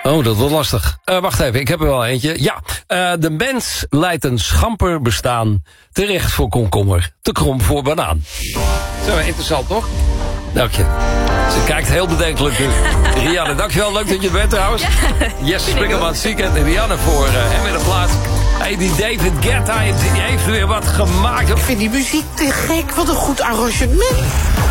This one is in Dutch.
Oh, dat wordt lastig. Wacht even, ik heb er wel eentje. Ja, de mens leidt een schamper bestaan. Terecht voor komkommer, te krom voor banaan. Zo, interessant toch? Dank je. Ze kijkt heel bedenkelijk. Rianne, dankjewel. Leuk dat je er bent trouwens. Ja, Jesse Springerman ziek en Rianne voor hem in de plaats. Hey, die David Guetta, die heeft weer wat gemaakt. Ik vind die muziek te gek. Wat een goed arrangement.